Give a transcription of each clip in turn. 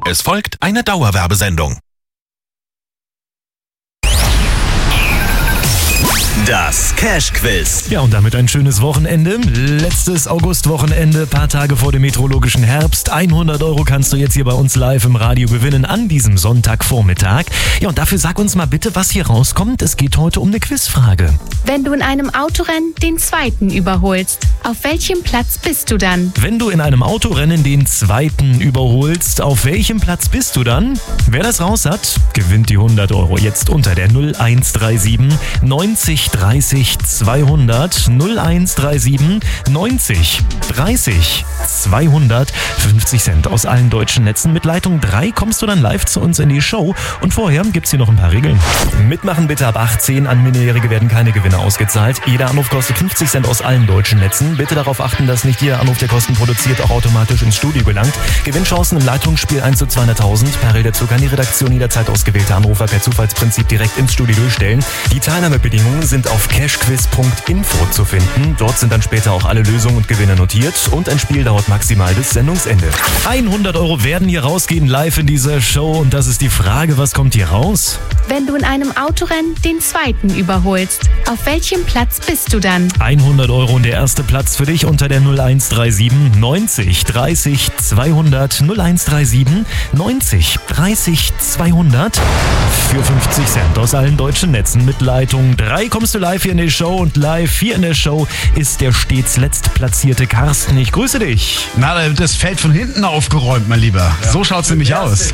Es folgt eine Dauerwerbesendung. Das Cash-Quiz. Ja, und damit ein schönes Wochenende. Letztes Augustwochenende, paar Tage vor dem meteorologischen Herbst. 100 € kannst du jetzt hier bei uns live im Radio gewinnen an diesem Sonntagvormittag. Ja, und dafür sag uns mal bitte, was hier rauskommt. Es geht heute um eine Quizfrage. Wenn du in einem Autorennen den Zweiten überholst, auf welchem Platz bist du dann? Wenn du in einem Autorennen den Zweiten überholst, auf welchem Platz bist du dann? Wer das raus hat, gewinnt die 100 € jetzt unter der 0137 90 30 200 0137 90 30 200 50 Cent aus allen deutschen Netzen. Mit Leitung 3 kommst du dann live zu uns in die Show. Und vorher gibt's hier noch ein paar Regeln. Mitmachen bitte ab 18. An Minderjährige werden keine Gewinne ausgezahlt. Jeder Anruf kostet 50 Cent aus allen deutschen Netzen. Bitte darauf achten, dass nicht jeder Anruf, der Kosten produziert, auch automatisch ins Studio gelangt. Gewinnchancen im Leitungsspiel 1 zu 200.000. Parallel dazu kann die Redaktion jederzeit ausgewählte Anrufer per Zufallsprinzip direkt ins Studio durchstellen. Die Teilnahmebedingungen sind auf cashquiz.info zu finden. Dort sind dann später auch alle Lösungen und Gewinne notiert. Und ein Spiel dauert maximal bis Sendungsende. 100 € werden hier rausgehen live in dieser Show. Und das ist die Frage, was kommt hier raus? Wenn du in einem Autorennen den Zweiten überholst, auf welchem Platz bist du dann? 100 € und der erste Platz für dich unter der 0137 90 30 200 0137 90 30 200 für 50 Cent aus allen deutschen Netzen. Mit Leitung 3 kommst du live hier in die Show und live hier in der Show ist der stets letztplatzierte Carsten. Ich grüße dich. Na, das Feld von hinten aufgeräumt, mein Lieber. Ja. So schaut's nämlich aus.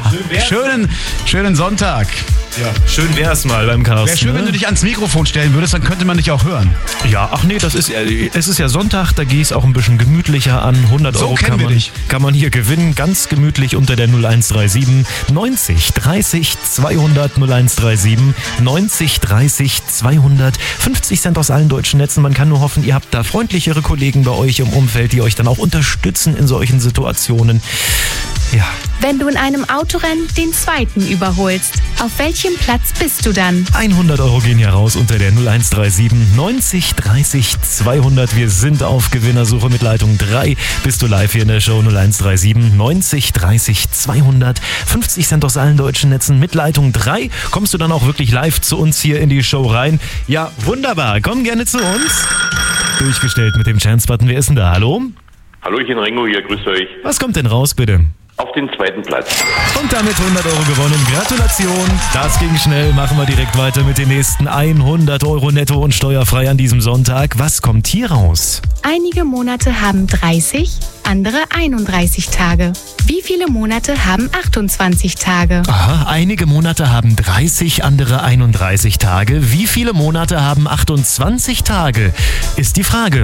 Schönen Sonntag. Ja, schön wär's mal beim Carsten. Wäre schön, wenn du dich ans Mikrofon stellen würdest, dann könnte man dich auch hören. Ja, ach nee, es ist ja Sonntag, da gehe ich auch ein bisschen gemütlicher an. 100 so € kann man hier gewinnen, ganz gemütlich unter der 0137 90 30 200 0137 90 30 200 50 Cent aus allen deutschen Netzen. Man kann nur hoffen, ihr habt da freundlichere Kollegen bei euch im Umfeld, die euch dann auch unterstützen in solchen Situationen. Ja. Wenn du in einem Autorennen den Zweiten überholst, auf welchem Platz bist du dann? 100 € gehen hier raus unter der 0137 90 30 200. Wir sind auf Gewinnersuche mit Leitung 3. Bist du live hier in der Show 0137 90 30 200. 50 Cent aus allen deutschen Netzen. Mit Leitung 3 kommst du dann auch wirklich live zu uns hier in die Show rein. Ja, wunderbar. Komm gerne zu uns. Durchgestellt mit dem Chance-Button. Wer ist denn da? Hallo? Hallöchen, Ringo hier, grüßt euch. Was kommt denn raus, bitte? Auf den zweiten Platz. Und damit 100 € gewonnen. Gratulation. Das ging schnell. Machen wir direkt weiter mit den nächsten 100 € netto und steuerfrei an diesem Sonntag. Was kommt hier raus? Einige Monate haben 30, andere 31 Tage. Wie viele Monate haben 28 Tage? Aha, einige Monate haben 30, andere 31 Tage. Wie viele Monate haben 28 Tage? Ist die Frage.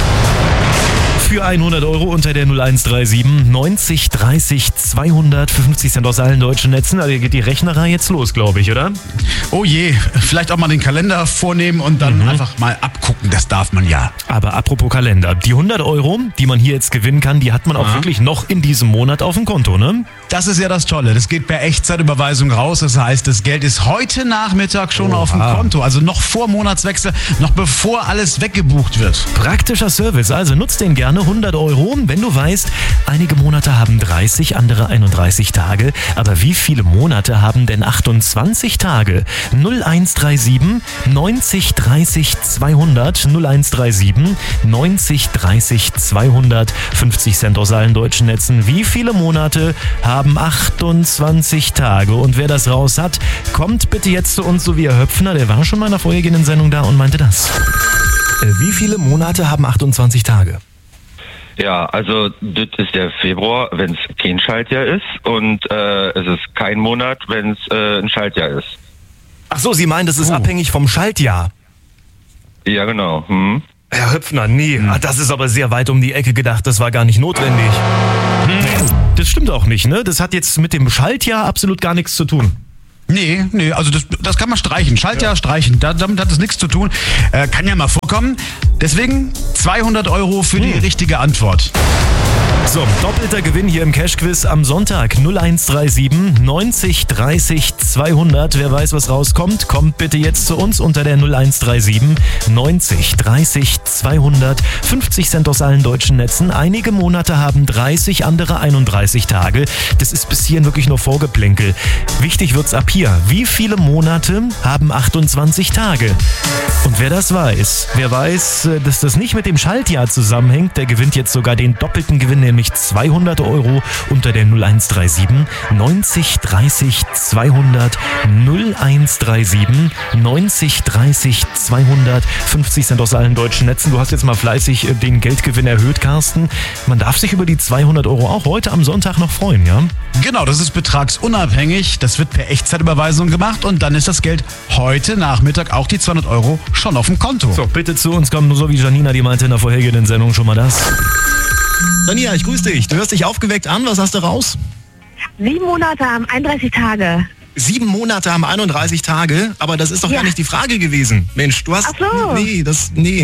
Für 100 € unter der 0137 90 30 200 für 50 Cent aus allen deutschen Netzen. Also hier geht die Rechnerei jetzt los, glaube ich, oder? Oh je, vielleicht auch mal den Kalender vornehmen und dann einfach mal abgucken, das darf man ja. Aber apropos Kalender, die 100 €, die man hier jetzt gewinnen kann, die hat man auch wirklich noch in diesem Monat auf dem Konto, ne? Das ist ja das Tolle, das geht per Echtzeitüberweisung raus, das heißt, das Geld ist heute Nachmittag schon auf dem Konto, also noch vor Monatswechsel, noch bevor alles weggebucht wird. Praktischer Service, also nutzt den gerne. 100 €, wenn du weißt, einige Monate haben 30, andere 31 Tage. Aber wie viele Monate haben denn 28 Tage? 0137 90 30 200 0137 90 30 200 50 Cent aus allen deutschen Netzen. Wie viele Monate haben 28 Tage? Und wer das raus hat, kommt bitte jetzt zu uns, so wie Herr Höpfner. Der war schon mal in der vorhergehenden Sendung da und meinte das. Wie viele Monate haben 28 Tage? Ja, also das ist der Februar, wenn es kein Schaltjahr ist, und es ist kein Monat, wenn es ein Schaltjahr ist. Ach so, Sie meinen, das ist abhängig vom Schaltjahr? Ja, genau. Herr Höpfner, nee, das ist aber sehr weit um die Ecke gedacht, das war gar nicht notwendig. Das stimmt auch nicht, ne? Das hat jetzt mit dem Schaltjahr absolut gar nichts zu tun. Nee, also das kann man streichen. Schaltjahr streichen, damit hat es nichts zu tun. Kann ja mal vorkommen. Deswegen 200 € für die richtige Antwort. So, doppelter Gewinn hier im Cash-Quiz am Sonntag. 0137 90 30 200. Wer weiß, was rauskommt, kommt bitte jetzt zu uns unter der 0137 90 30 200. 50 Cent aus allen deutschen Netzen. Einige Monate haben 30, andere 31 Tage. Das ist bis hierhin wirklich nur Vorgeplänkel. Wichtig wird's ab hier. Wie viele Monate haben 28 Tage? Und wer das weiß, dass das nicht mit dem Schaltjahr zusammenhängt, der gewinnt jetzt sogar den doppelten Gewinn, nämlich 200 € unter der 0137 90 30 200 0137 90 30 200. 50 Cent aus allen deutschen Netzen. Du hast jetzt mal fleißig den Geldgewinn erhöht, Carsten. Man darf sich über die 200 € auch heute am Sonntag noch freuen, ja? Genau, das ist betragsunabhängig. Das wird per Echtzeitüberweisung gemacht und dann ist das Geld heute Nachmittag, auch die 200 € schon auf dem Konto. So, bitte zu uns kommen, so wie Janina, die meinte in der vorhergehenden Sendung schon mal das. Janina, ich grüße dich. Du hörst dich aufgeweckt an. Was hast du raus? 7 Monate haben 31 Tage. 7 Monate haben 31 Tage, aber das ist doch gar nicht die Frage gewesen. Mensch, du hast... Ach so. Nee.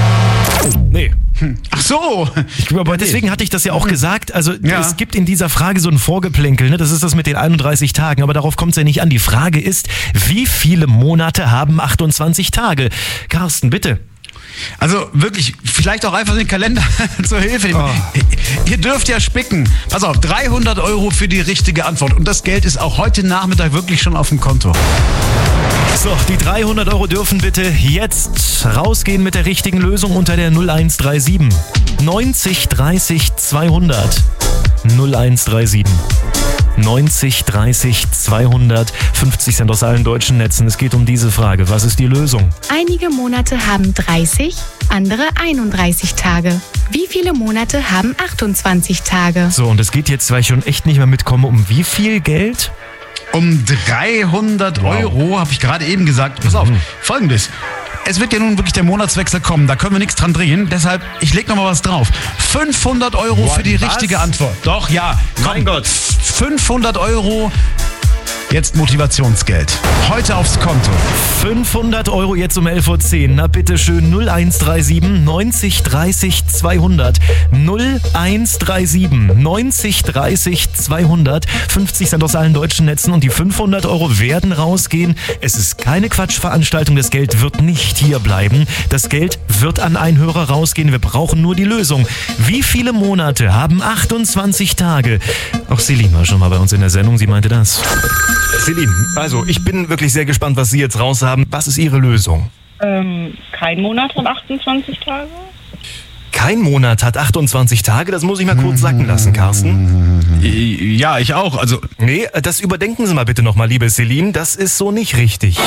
Ach so. Aber deswegen hatte ich das ja auch gesagt. Also es gibt in dieser Frage so ein Vorgeplänkel, ne? Das ist das mit den 31 Tagen, aber darauf kommt es ja nicht an. Die Frage ist, wie viele Monate haben 28 Tage? Carsten, bitte. Also wirklich, vielleicht auch einfach den Kalender zur Hilfe nehmen. Ihr dürft ja spicken. Pass auf, 300 € für die richtige Antwort. Und das Geld ist auch heute Nachmittag wirklich schon auf dem Konto. So, die 300 € dürfen bitte jetzt rausgehen mit der richtigen Lösung unter der 0137 90 30 200. 0137 90 30 200. 50 Cent aus allen deutschen Netzen. Es geht um diese Frage. Was ist die Lösung? Einige Monate haben 30, andere 31 Tage. Wie viele Monate haben 28 Tage? So, und es geht jetzt, weil ich schon echt nicht mehr mitkomme, um wie viel Geld? Um 300 €, habe ich gerade eben gesagt. Pass auf, Folgendes. Es wird ja nun wirklich der Monatswechsel kommen, da können wir nichts dran drehen. Deshalb, ich leg noch mal was drauf. 500 € für die richtige Antwort. Doch, ja. Mein Gott. 500 €. Jetzt Motivationsgeld. Heute aufs Konto. 500 € jetzt um 11:10 Uhr. Na bitteschön, 0137 90 30 200. 0137 90 30 200. 50 Cent aus allen deutschen Netzen und die 500 € werden rausgehen. Es ist keine Quatschveranstaltung. Das Geld wird nicht hier bleiben. Das Geld wird an einen Hörer rausgehen. Wir brauchen nur die Lösung. Wie viele Monate haben 28 Tage? Auch Celine war schon mal bei uns in der Sendung. Sie meinte das. Celine, also ich bin wirklich sehr gespannt, was Sie jetzt raus haben. Was ist Ihre Lösung? Kein Monat hat 28 Tage. Kein Monat hat 28 Tage? Das muss ich mal kurz sacken lassen, Carsten. Ja, ich auch. Also Nee, das überdenken Sie mal bitte nochmal, liebe Celine. Das ist so nicht richtig.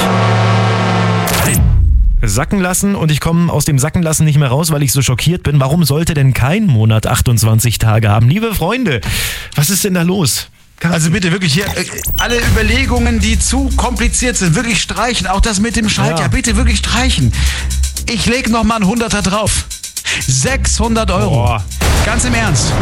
Sacken lassen und ich komme aus dem Sacken lassen nicht mehr raus, weil ich so schockiert bin. Warum sollte denn kein Monat 28 Tage haben? Liebe Freunde, was ist denn da los? Also bitte wirklich hier, alle Überlegungen, die zu kompliziert sind, wirklich streichen. Auch das mit dem Schaltjahr, bitte wirklich streichen. Ich leg noch mal einen 100er drauf. 600 €. Boah. Ganz im Ernst.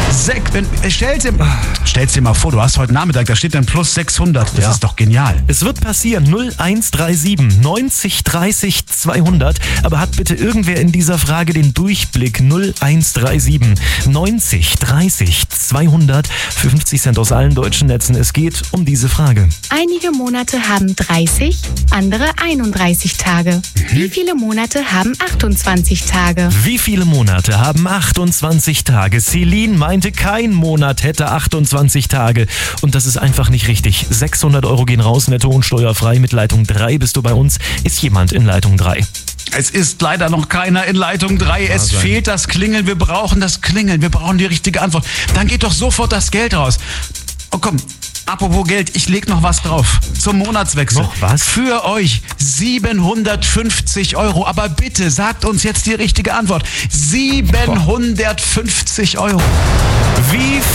Stell's dir mal vor, du hast heute Nachmittag, da steht dann plus 600. Das ist doch genial. Es wird passieren, 0137 90 30 200. Aber hat bitte irgendwer in dieser Frage den Durchblick? 0137 90 30 200. 50 Cent aus allen deutschen Netzen. Es geht um diese Frage. Einige Monate haben 30, andere 31 Tage. Wie viele Monate haben 28 Tage? Wie viele Monate haben 28 Tage? Celine meinte, kein Monat hätte 28 Tage. Und das ist einfach nicht richtig. 600 € gehen raus, netto und steuerfrei. Mit Leitung 3 bist du bei uns. Ist jemand in Leitung 3? Es ist leider noch keiner in Leitung 3. Es fehlt das Klingeln. Wir brauchen das Klingeln. Wir brauchen die richtige Antwort. Dann geht doch sofort das Geld raus. Oh komm, apropos Geld, ich leg noch was drauf. Zum Monatswechsel. Noch was? Für euch 750 €. Aber bitte sagt uns jetzt die richtige Antwort. 750 €. Wie viele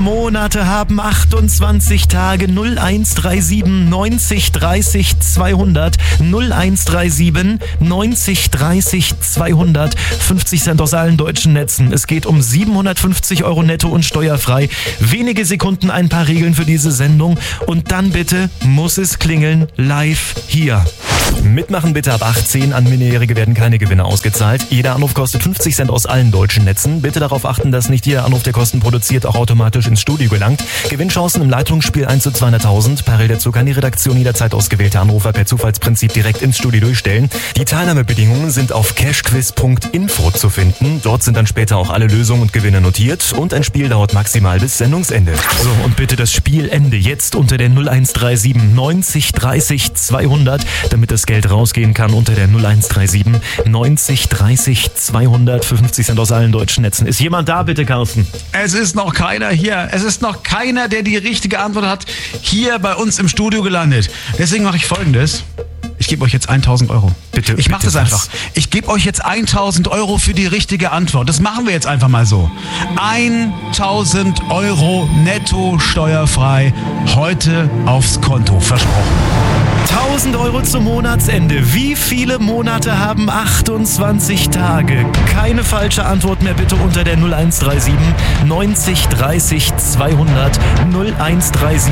Monate haben 28 Tage? 0137 90 30 200. 0137 90 30 200. 50 Cent aus allen deutschen Netzen. Es geht um 750 Euro netto und steuerfrei. Wenige Sekunden, ein paar Regeln für diese Sendung. Und dann bitte muss es klingeln live hier. Mitmachen bitte ab 18. An Minderjährige werden keine Gewinne ausgezahlt. Jeder Anruf kostet 50 Cent aus allen deutschen Netzen. Bitte darauf achten, dass nicht jeder Anruf, der Kosten produziert, auch automatisch ins Studio gelangt. Gewinnchancen im Leitungsspiel 1 zu 200.000. Parallel dazu kann die Redaktion jederzeit ausgewählte Anrufer per Zufallsprinzip direkt ins Studio durchstellen. Die Teilnahmebedingungen sind auf cashquiz.info zu finden. Dort sind dann später auch alle Lösungen und Gewinne notiert. Und ein Spiel dauert maximal bis Sendungsende. So, und bitte das Spielende jetzt unter der 0137 90 30 200, damit das Geld rausgehen kann unter der 0137 90 30 200 für 50 Cent aus allen deutschen Netzen. Ist jemand da, bitte, Carsten? Es ist noch keiner hier. Es ist noch keiner, der die richtige Antwort hat, hier bei uns im Studio gelandet. Deswegen mache ich Folgendes. Ich gebe euch jetzt 1.000 Euro. Bitte. Ich mache das einfach. Ich gebe euch jetzt 1.000 Euro für die richtige Antwort. Das machen wir jetzt einfach mal so. 1.000 Euro netto steuerfrei heute aufs Konto. Versprochen. 1.000 Euro zum Monatsende. Wie viele Monate haben 28 Tage? Keine falsche Antwort mehr bitte unter der 0137 90 30 200. 0137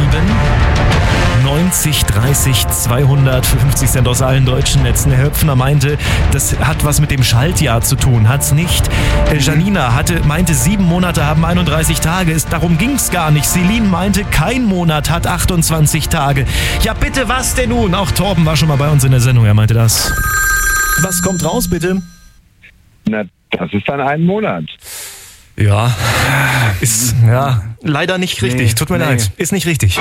90 30 200 für 50 Cent aus allen deutschen Netzen. Herr Höpfner meinte, das hat was mit dem Schaltjahr zu tun. Hat's nicht. Janina meinte, 7 Monate haben 31 Tage. Darum ging's gar nicht. Celine meinte, kein Monat hat 28 Tage. Ja bitte, was denn nun? Auch Torben war schon mal bei uns in der Sendung. Er meinte das. Was kommt raus, bitte? Na, das ist dann ein Monat. Ja, ist leider nicht richtig. Tut mir leid. Ist nicht richtig.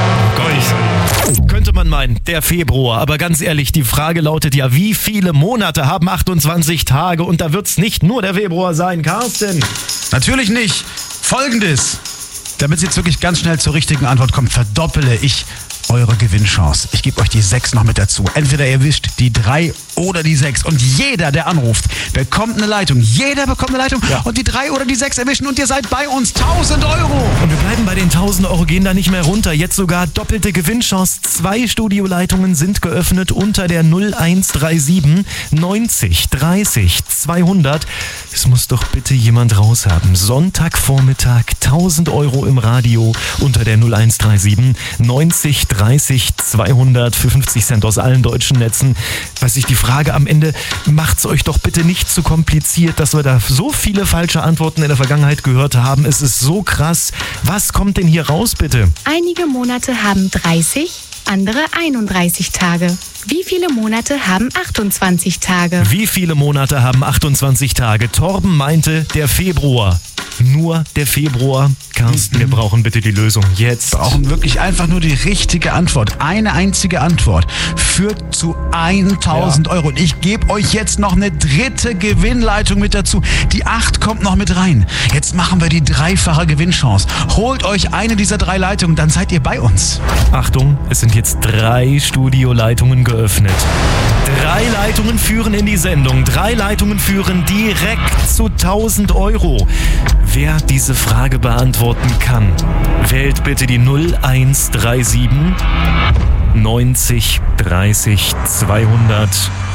Könnte man meinen, der Februar. Aber ganz ehrlich, die Frage lautet ja, wie viele Monate haben 28 Tage? Und da wird's nicht nur der Februar sein, Carsten. Natürlich nicht. Folgendes. Damit es jetzt wirklich ganz schnell zur richtigen Antwort kommt, verdoppele ich eure Gewinnchance. Ich gebe euch die 6 noch mit dazu. Entweder ihr wischt die 3 oder die 6. Und jeder, der anruft, bekommt eine Leitung. Jeder bekommt eine Leitung. Ja. Und die 3 oder die 6 erwischen und ihr seid bei uns. 1.000 Euro. Und wir bleiben bei den 1.000 Euro, gehen da nicht mehr runter. Jetzt sogar doppelte Gewinnchance. 2 Studioleitungen sind geöffnet unter der 0137 90 30 200. Es muss doch bitte jemand raushaben. Sonntagvormittag 1.000 Euro im Radio unter der 0137 90 30 200 für 50 Cent aus allen deutschen Netzen. Weiß ich, die Frage am Ende, macht's euch doch bitte nicht zu kompliziert, dass wir da so viele falsche Antworten in der Vergangenheit gehört haben. Es ist so krass. Was kommt denn hier raus, bitte? Einige Monate haben 30, andere 31 Tage. Wie viele Monate haben 28 Tage? Wie viele Monate haben 28 Tage? Torben meinte, der Februar. Nur der Februar. Carsten, wir brauchen bitte die Lösung jetzt. Wir brauchen wirklich einfach nur die richtige Antwort. Eine einzige Antwort führt zu 1.000 Euro. Und ich gebe euch jetzt noch eine dritte Gewinnleitung mit dazu. Die 8 kommt noch mit rein. Jetzt machen wir die dreifache Gewinnchance. Holt euch eine dieser 3 Leitungen, dann seid ihr bei uns. Achtung, es sind jetzt 3 Studioleitungen geöffnet. 3 Leitungen führen in die Sendung. 3 Leitungen führen direkt zu 1.000 Euro. Wer diese Frage beantworten kann, wählt bitte die 0137 90 30 200.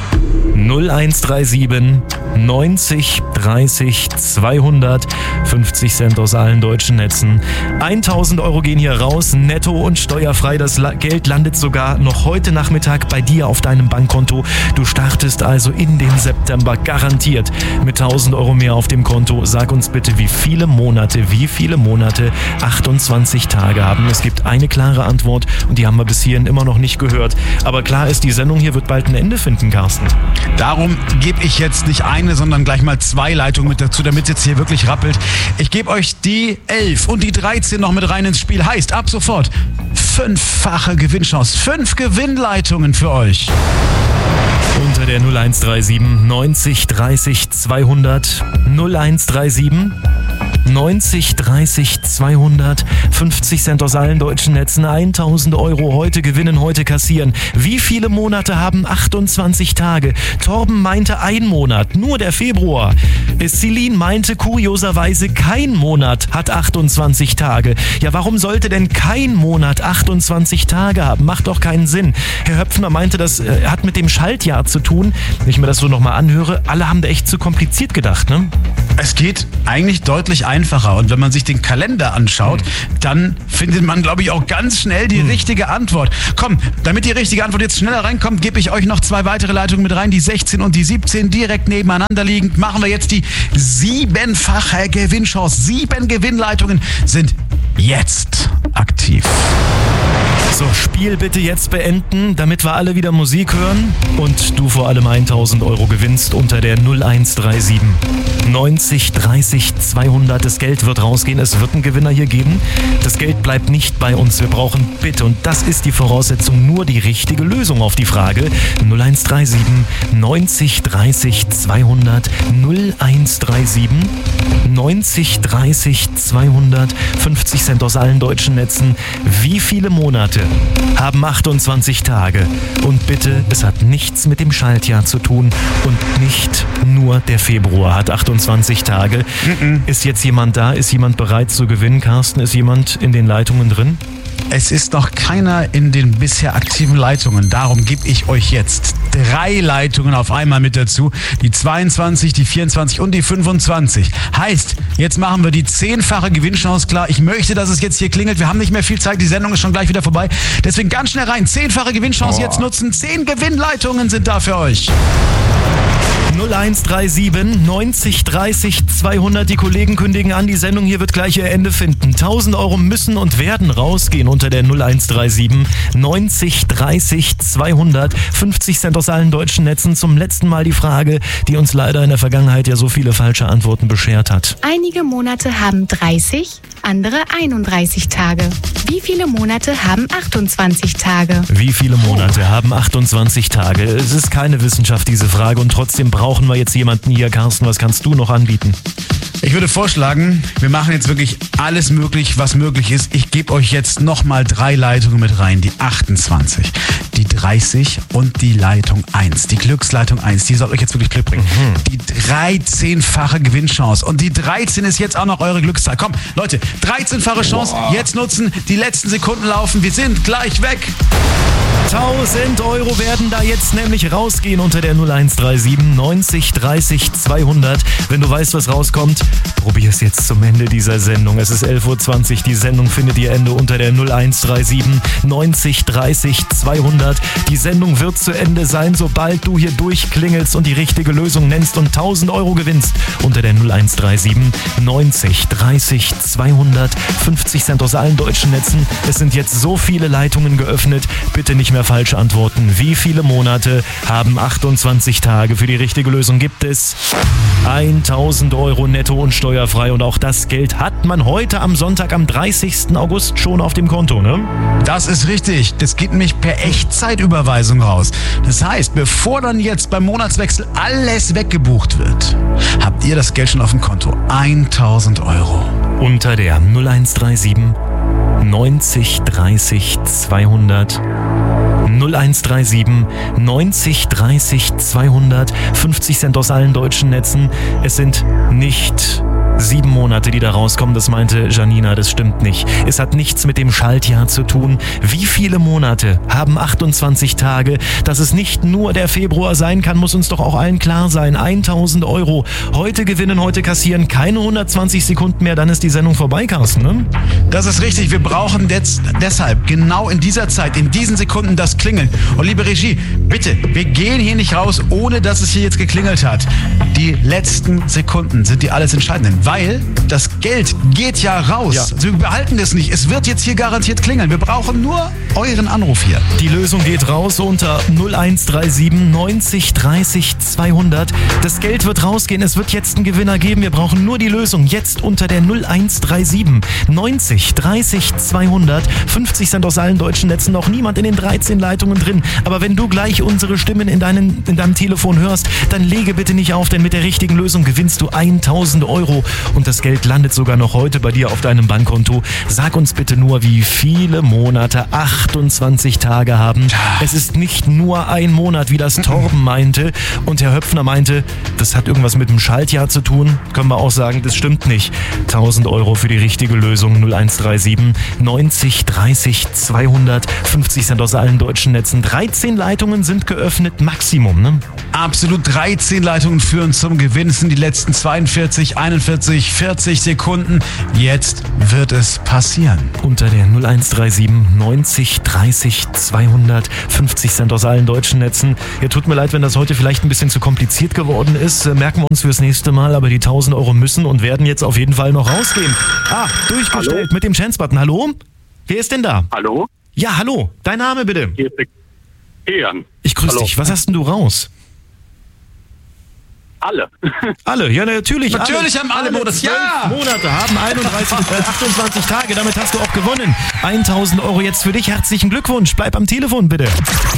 0137 90 30 200. 50 Cent aus allen deutschen Netzen. 1.000 Euro gehen hier raus, netto und steuerfrei. Das Geld landet sogar noch heute Nachmittag bei dir auf deinem Bankkonto. Du startest also in den September garantiert mit 1.000 Euro mehr auf dem Konto. Sag uns bitte, wie viele Monate 28 Tage haben. Es gibt eine klare Antwort und die haben wir bis hierhin immer noch nicht gehört. Aber klar ist, die Sendung hier wird bald ein Ende finden, Carsten. Darum gebe ich jetzt nicht eine, sondern gleich mal 2 Leitungen mit dazu, damit es jetzt hier wirklich rappelt. Ich gebe euch die 11 und die 13 noch mit rein ins Spiel. Heißt, ab sofort 5-fache Gewinnchance. 5 Gewinnleitungen für euch. Unter der 0137 90 30 200. 0137 90 30 200, 50 Cent aus allen deutschen Netzen, 1000 Euro. Heute gewinnen, heute kassieren. Wie viele Monate haben 28 Tage? Torben meinte ein Monat, nur der Februar. Celine meinte kurioserweise kein Monat hat 28 Tage. Ja, warum sollte denn kein Monat 28 Tage haben? Macht doch keinen Sinn. Herr Höpfner meinte, das hat mit dem Schaltjahr zu tun. Wenn ich mir das so nochmal anhöre, alle haben da echt zu kompliziert gedacht, ne? Es geht eigentlich deutlich einfacher. Und wenn man sich den Kalender anschaut, dann findet man, glaube ich, auch ganz schnell die richtige Antwort. Komm, damit die richtige Antwort jetzt schneller reinkommt, gebe ich euch noch 2 weitere Leitungen mit rein. Die 16 und die 17 direkt nebeneinander liegend. Machen wir jetzt die 7-fache Gewinnchance. 7 Gewinnleitungen sind jetzt aktiv. So, Spiel bitte jetzt beenden, damit wir alle wieder Musik hören und du vor allem 1000 Euro gewinnst unter der 0137 90 30 200. Das Geld wird rausgehen, es wird einen Gewinner hier geben. Das Geld bleibt nicht bei uns. Wir brauchen bitte, und das ist die Voraussetzung, nur die richtige Lösung auf die Frage. 0137 90 30 200 0137 90 30 200, 50 Cent aus allen deutschen Netzen. Wie viele Monate haben 28 Tage? Und bitte, es hat nichts mit dem Schaltjahr zu tun und nicht nur der Februar hat 28 Tage. Ist jetzt jemand da? Ist jemand bereit zu gewinnen? Carsten, ist jemand in den Leitungen drin? Es ist noch keiner in den bisher aktiven Leitungen. Darum gebe ich euch jetzt 3 Leitungen auf einmal mit dazu. Die 22, die 24 und die 25. Heißt, jetzt machen wir die 10-fache Gewinnchance klar. Ich möchte, dass es jetzt hier klingelt. Wir haben nicht mehr viel Zeit. Die Sendung ist schon gleich wieder vorbei. Deswegen ganz schnell rein. 10-fache Gewinnchance jetzt nutzen. 10 Gewinnleitungen sind da für euch. 0137 90 30 200. Die Kollegen kündigen an, die Sendung hier wird gleich ihr Ende finden. 1000 Euro müssen und werden rausgehen unter der 0137 90 30 200. 50 Cent aus allen deutschen Netzen. Zum letzten Mal die Frage, die uns leider in der Vergangenheit ja so viele falsche Antworten beschert hat. Einige Monate haben 30, andere 31 Tage. Wie viele Monate haben 28 Tage? Wie viele Monate haben 28 Tage? Es ist keine Wissenschaft, diese Frage, und trotzdem brauchen wir jetzt jemanden hier. Carsten, was kannst du noch anbieten? Ich würde vorschlagen, wir machen jetzt wirklich alles möglich, was möglich ist. Ich gebe euch jetzt nochmal 3 Leitungen mit rein. Die 28, die 30 und die Leitung 1. Die Glücksleitung 1, die soll euch jetzt wirklich Glück bringen. Die 13-fache Gewinnchance. Und die 13 ist jetzt auch noch eure Glückszahl. Komm, Leute, 13-fache Chance. Jetzt nutzen. Die letzten Sekunden laufen. Wir sind gleich weg. 1000 Euro werden da jetzt nämlich rausgehen unter der 0137 90 30 200. Wenn du weißt, was rauskommt, probier es jetzt zum Ende dieser Sendung. Es ist 11:20 Uhr. Die Sendung findet ihr Ende unter der 0137 90 30 200. Die Sendung wird zu Ende sein, sobald du hier durchklingelst und die richtige Lösung nennst und 1000 Euro gewinnst unter der 0137 90 30 200. 50 Cent aus allen deutschen Netzen. Es sind jetzt so viele Leitungen geöffnet. Bitte nicht mehr falsch antworten. Wie viele Monate haben 28 Tage? Für die richtige Lösung gibt es 1000 Euro netto und steuerfrei. Und auch das Geld hat man heute am Sonntag, am 30. August schon auf dem Konto, ne? Das ist richtig. Das geht nämlich per Echtzeitüberweisung raus. Das heißt, bevor dann jetzt beim Monatswechsel alles weggebucht wird, habt ihr das Geld schon auf dem Konto. 1000 Euro. Unter der 0137 90 30 200. 0137 90 30 200. 50 Cent aus allen deutschen Netzen. Es sind nicht 7 Monate, die da rauskommen, das meinte Janina, das stimmt nicht. Es hat nichts mit dem Schaltjahr zu tun. Wie viele Monate haben 28 Tage? Dass es nicht nur der Februar sein kann, muss uns doch auch allen klar sein. 1000 Euro. Heute gewinnen, heute kassieren. Keine 120 Sekunden mehr, dann ist die Sendung vorbei, Carsten, ne? Das ist richtig. Wir brauchen jetzt deshalb genau in dieser Zeit, in diesen Sekunden das Klingeln. Und liebe Regie, bitte, wir gehen hier nicht raus, ohne dass es hier jetzt geklingelt hat. Die letzten Sekunden sind die alles Entscheidenden. Weil das Geld geht ja raus. Ja. Wir behalten das nicht. Es wird jetzt hier garantiert klingeln. Wir brauchen nur euren Anruf hier. Die Lösung geht raus unter 0137 90 30 200. Das Geld wird rausgehen. Es wird jetzt einen Gewinner geben. Wir brauchen nur die Lösung. Jetzt unter der 0137 90 30 200. 50 Cent aus allen deutschen Netzen. Noch niemand in den 13 Leitungen drin. Aber wenn du gleich unsere Stimmen in deinem Telefon hörst, dann lege bitte nicht auf, denn mit der richtigen Lösung gewinnst du 1000 Euro. und das Geld landet sogar noch heute bei dir auf deinem Bankkonto. Sag uns bitte nur, wie viele Monate 28 Tage haben. Es ist nicht nur ein Monat, wie das Torben meinte. Und Herr Höpfner meinte, das hat irgendwas mit dem Schaltjahr zu tun. Können wir auch sagen, das stimmt nicht. 1.000 Euro für die richtige Lösung. 0137 90 30 200. 50 Cent aus allen deutschen Netzen. 13 Leitungen sind geöffnet, Maximum, ne? Absolut, 13 Leitungen führen zum Gewinn. Es sind die letzten 42, 41, 40 Sekunden. Jetzt wird es passieren. Unter der 0137 90 30 200. 50 Cent aus allen deutschen Netzen. Ja, tut mir leid, wenn das heute vielleicht ein bisschen zu kompliziert geworden ist. Merken wir uns fürs nächste Mal, aber die 1.000 Euro müssen und werden jetzt auf jeden Fall noch rausgehen. Durchgestellt. Hallo? Mit dem Chance-Button. Hallo? Wer ist denn da? Hallo? Ja, hallo. Dein Name bitte? Hier ist der Kian. Ich grüße dich. Was hast denn du raus? Alle. Alle, ja natürlich. Natürlich haben alle Monate. 12 Monate haben 28 Tage. Damit hast du auch gewonnen. 1.000 Euro jetzt für dich. Herzlichen Glückwunsch. Bleib am Telefon bitte.